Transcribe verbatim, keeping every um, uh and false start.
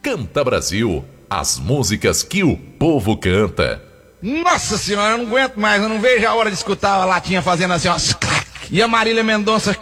Canta Brasil, as músicas que o povo canta. Nossa senhora, eu não aguento mais, eu não vejo a hora de escutar a latinha fazendo assim, ó. E a Marília Mendonça